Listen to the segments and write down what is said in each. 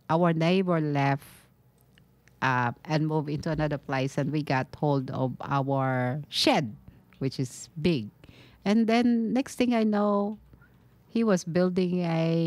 our neighbor left and moved into another place, and we got hold of our shed, which is big. And then next thing I know, he was building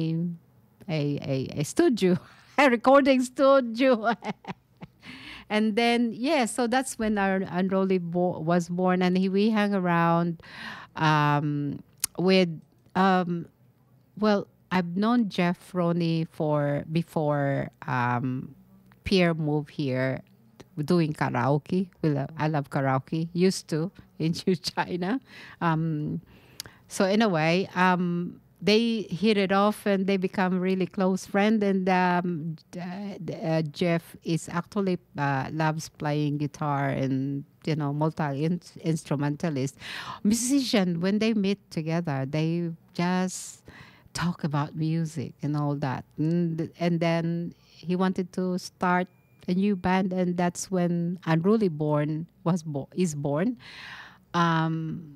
a studio, a recording studio. And then yeah, so that's when our Unruly was born, and we hung around with well, I've known Jeff Roney for before Pierre moved here doing karaoke. I love karaoke. Used to in China. So in a way, they hit it off and they become really close friends. And Jeff is actually loves playing guitar and multi instrumentalist musician. When they meet together, they just talk about music and all that. And then he wanted to start a new band, and that's when Unruly is born. Um,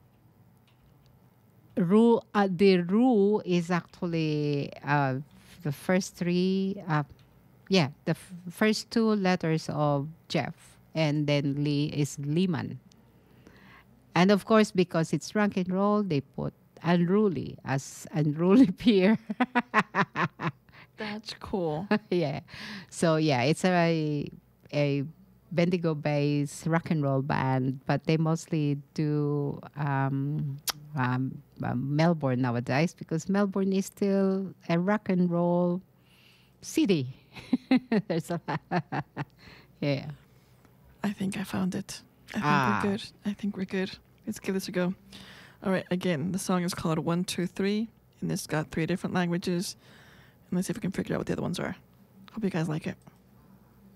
the Ru is actually the first three. Yeah, the first two letters of Jeff, and then Lee is Lehman. And of course, because it's rock and roll, they put Unruly as Unruly Pier. That's cool. Yeah. So yeah, it's a Bendigo based rock and roll band, but they mostly do Melbourne nowadays because Melbourne is still a rock and roll city. There's a lot. Yeah. I think I found it. I think Ah. we're good. I think we're good. Let's give this a go. All right, again, the song is called 123, and it's got 3 different languages. And let's see if we can figure out what the other ones are. Hope you guys like it.